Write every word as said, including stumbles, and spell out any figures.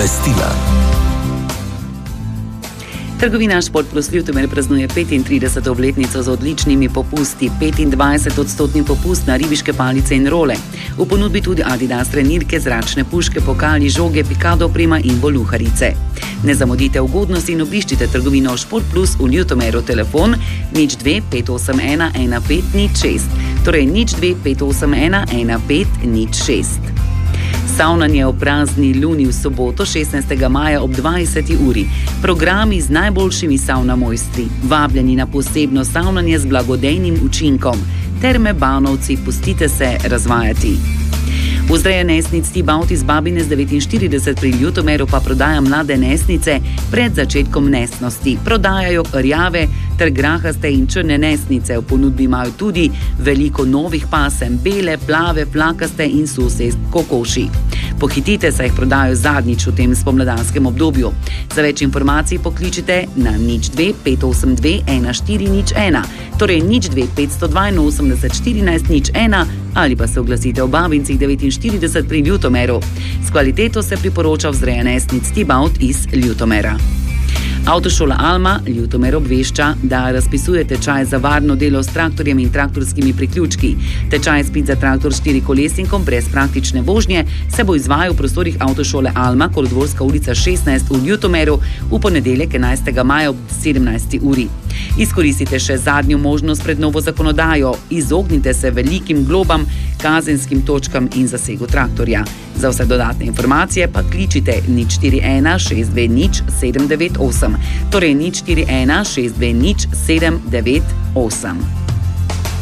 Obvestila. Trgovina Šport Plus Ljutomer praznuje petintrideseto obletnico z odličnimi popusti, petindvajset odstotni popust na ribiške palice in role. V ponudbi tudi Adidas trenirke, zračne puške, pokali, žoge, pikado oprema in voluharice. Ne zamudite ugodnosti in obiščite trgovino Šport Plus v Ljutomeru. Telefon nič dve pet osem ena ena pet nič šest, torej nič dve pet osem ena ena pet nič šest. Savnanje ob prazni luni v soboto, šestnajstega maja ob dvajseti uri. Programi z najboljšimi savna mojstri. Vabljeni na posebno savnanje z blagodejnim učinkom. Terme Banovci, pustite se razvajati. Vzreja nesnic Tibaut iz Babine z devetinštirideset pri Ljutomeru pa prodaja mlade nesnice pred začetkom nesnosti. Prodajajo rjave ter grahaste in črne nesnice. V ponudbi imajo tudi veliko novih pasem, bele, plave, plakaste in suhe kokoši. Pohitite, saj jih prodajo zadnjič v tem spomladanskem obdobju. Za več informacij pokličite na nič dve pet osem dve ena štiri nič ena, torej nič dve pet dvainosemdeset štirinajst nič ena ali pa se oglasite v Babincih devetinštirideset pri Ljutomeru. S kvaliteto se priporoča vzreja nesnic Tibaut iz Ljutomera. Avtošola Alma Ljutomer obvešča, da razpisuje tečaj za varno delo s traktorjem in traktorskimi priključki. Tečaj izpit za traktor s štirikolesnikom brez praktične vožnje se bo izvajal v prostorih Avtošole Alma, Kolodvorska ulica šestnajst v Ljutomeru, v ponedeljek enajstega maja ob sedemnajsti uri. Izkoristite še zadnjo možnost pred novo zakonodajo. Izognite se velikim globam, kazenskim točkam in zasegu traktorja. Za vse dodatne informacije pa kličite nič štiri ena šest dve nič sedem devet osem, torej nič štiri ena šest dve nič sedem devet osem.